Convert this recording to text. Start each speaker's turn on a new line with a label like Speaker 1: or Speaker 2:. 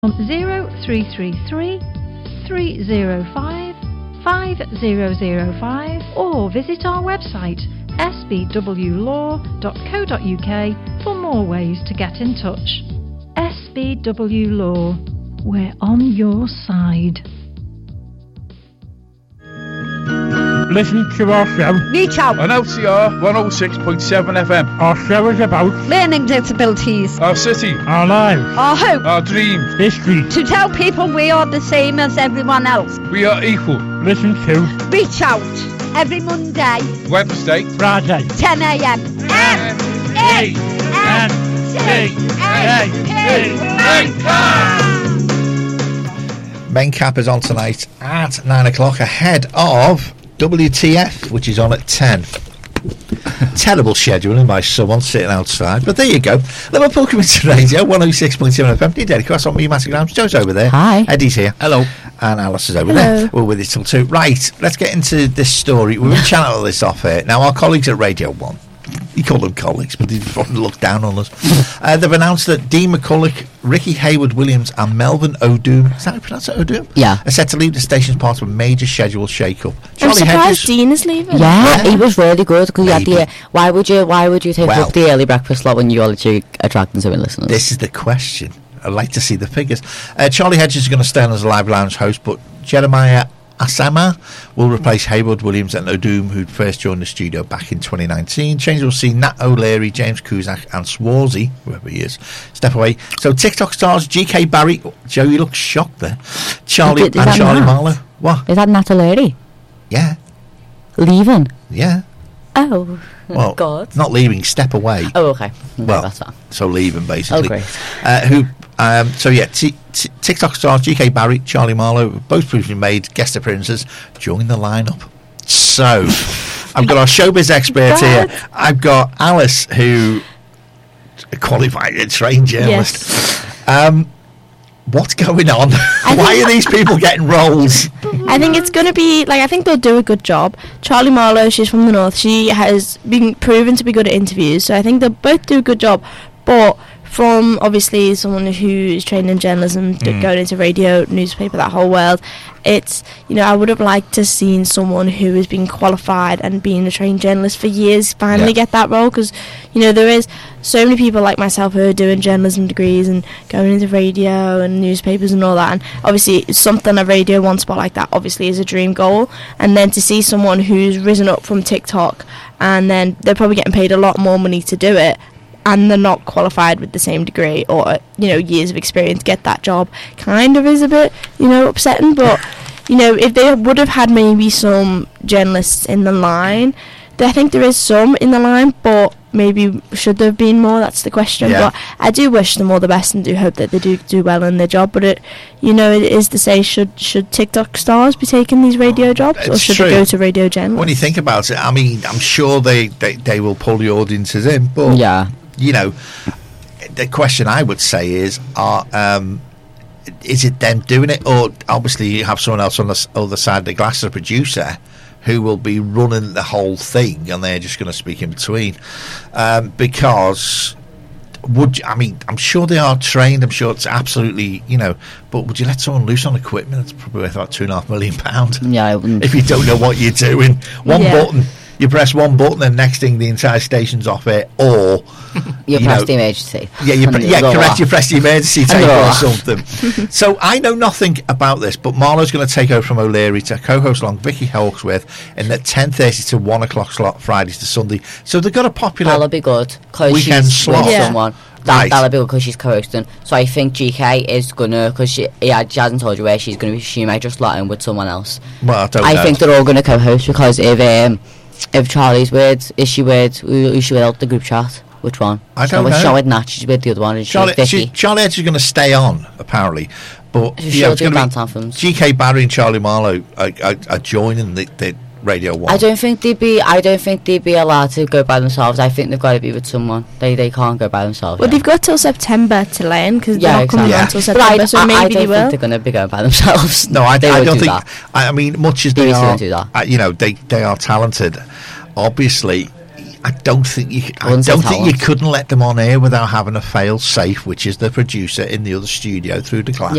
Speaker 1: 0333 305 5005 or visit our website sbwlaw.co.uk for more ways to get in touch. SBW Law, we're on your side.
Speaker 2: Listen to our show.
Speaker 3: Reach out.
Speaker 4: On LCR 106.7 FM.
Speaker 2: Our show is about
Speaker 3: Learning disabilities.
Speaker 4: Our city.
Speaker 2: our lives,
Speaker 3: Our hope.
Speaker 4: Our dreams.
Speaker 2: history.
Speaker 3: To tell people we are the same as everyone else.
Speaker 4: We are equal.
Speaker 2: Listen to
Speaker 3: Reach out. Every Monday,
Speaker 4: Wednesday.
Speaker 2: Friday.
Speaker 3: 10 a.m.
Speaker 5: Main Cap is on tonight at 9 o'clock ahead of WTF, which is on at 10. Terrible scheduling by someone sitting outside, but there you go. Liverpool Community Radio 106.7 FM. Dear Derek Cross on me, Matty Grams. Joe's over there.
Speaker 6: Hi.
Speaker 5: Eddie's here.
Speaker 4: Hello.
Speaker 5: And Alice is over
Speaker 6: Hello.
Speaker 5: there. We're with you till 2. Right, let's get into this story. We've been chatting all this off here. Now, our colleagues at Radio 1, you call them colleagues, but they probably look down on us. They've announced that Dean McCulloch, Ricky Hayward-Williams and Melvin O'Doom, is that how you pronounce it, O'Doom?
Speaker 6: Yeah.
Speaker 5: Are set to leave the station as part of a major schedule shake-up.
Speaker 7: I'm
Speaker 5: Charlie
Speaker 7: surprised
Speaker 5: Hedges,
Speaker 7: Dean is leaving.
Speaker 6: Yeah, he was really good because he had
Speaker 5: Maybe.
Speaker 6: the. Why would you take
Speaker 5: Well-
Speaker 6: up the early breakfast slot when you're literally attracting so many listeners?
Speaker 5: this is the question. I'd like to see the figures. Charlie Hedges is going to stay on as a live lounge host, but Jeremiah Asama will replace Hayward, Williams and O'Doom, who first joined the studio back in 2019. Change will see Nat O'Leary, James Cusack and Swarzy, whoever he is, step away. So TikTok stars GK Barry, Joe, you look shocked there, Charlie
Speaker 6: Is
Speaker 5: and
Speaker 6: that
Speaker 5: Charlie
Speaker 6: Nat?
Speaker 5: Marlowe. What?
Speaker 6: Is that Nat O'Leary
Speaker 5: Yeah,
Speaker 6: leaving?
Speaker 5: yeah.
Speaker 6: Oh,
Speaker 5: Well,
Speaker 6: God.
Speaker 5: not leaving, step away.
Speaker 6: Oh, okay.
Speaker 5: Well,
Speaker 6: That's fine.
Speaker 5: so leaving basically.
Speaker 6: Oh, great.
Speaker 5: So yeah, TikTok stars GK Barry, Charlie Marlowe, both previously made guest appearances, join the lineup. So I've got our showbiz expert here. I've got Alice, who a qualified and trained journalist. What's going on? Why are these people getting roles?
Speaker 7: I think it's going to be, I think they'll do a good job. Charlie Marlowe, she's from the North. She has been proven to be good at interviews, so I think they'll both do a good job. But from, obviously, someone who's trained in journalism, going into radio, newspaper, that whole world, it's, I would have liked to seen someone who has been qualified and been a trained journalist for years finally get that role, because, there is so many people like myself who are doing journalism degrees and going into radio and newspapers and all that, and obviously something a Radio 1 spot like that obviously is a dream goal, and then to see someone who's risen up from TikTok and then they're probably getting paid a lot more money to do it, and they're not qualified with the same degree or years of experience get that job, kind of is a bit upsetting. But if they would have had maybe some journalists in the line, I think there is some in the line, but maybe should there have been more? That's the question. But I do wish them all the best and do hope that they do well in their job. But it is to say, should TikTok stars be taking these radio jobs, or should they go to radio journalists?
Speaker 5: When you think about it, I mean, I'm sure they will pull the audiences in, but
Speaker 6: Yeah.
Speaker 5: The question I would say is it them doing it, or obviously you have someone else on the other side of the glass, a producer, who will be running the whole thing, and they're just going to speak in between, because I'm sure they are trained. I'm sure it's absolutely, but would you let someone loose on equipment? It's probably worth about £2.5 million.
Speaker 6: Yeah, I wouldn't.
Speaker 5: If you don't know what you're doing, one button. You press one button, and next thing the entire station's off it, or
Speaker 6: You press the emergency.
Speaker 5: correct. You press the emergency tape or something. So I know nothing about this, but Marlowe's going to take over from O'Leary to co-host along Vicky Hawksworth in the 10:30 to 1 o'clock slot, Fridays to Sunday. So they've got a popular
Speaker 6: That'll be good because
Speaker 5: weekend
Speaker 6: she's
Speaker 5: slot.
Speaker 6: with
Speaker 7: Yeah.
Speaker 6: someone.
Speaker 5: Right.
Speaker 6: That'll be good because she's co-hosting. So I think GK is gonna, because she hasn't told you where she's gonna be. She might just slot in with someone else.
Speaker 5: Well, I don't know.
Speaker 6: I think they're all gonna co-host because if Charlie's with, is she with? Who's she with? The group chat. Which one?
Speaker 5: I don't know.
Speaker 6: She's not with Nat. She's with the other one.
Speaker 5: Charlie Edge is going to stay on apparently, but
Speaker 6: She'll
Speaker 5: it's
Speaker 6: do
Speaker 5: going
Speaker 6: dance
Speaker 5: to
Speaker 6: anthems.
Speaker 5: be GK Barry and Charlie Marlowe are joining the Radio 1.
Speaker 6: I don't think they'd be allowed to go by themselves. I think they've got to be with someone. They can't go by themselves.
Speaker 7: Well, they've got till September to learn, because they're
Speaker 6: Yeah,
Speaker 7: not coming on
Speaker 6: exactly.
Speaker 7: till
Speaker 6: But
Speaker 7: September, so
Speaker 6: I
Speaker 7: maybe
Speaker 6: don't
Speaker 7: they will.
Speaker 6: think they're going to be going by themselves.
Speaker 5: No, I
Speaker 6: They
Speaker 5: don't
Speaker 6: would do
Speaker 5: think.
Speaker 6: that.
Speaker 5: I mean, much as they
Speaker 6: BBC
Speaker 5: are,
Speaker 6: don't do that.
Speaker 5: they are talented. Obviously, I don't think you
Speaker 6: talent.
Speaker 5: couldn't let them on air without having a fail safe, which is the producer in the other studio through the glass.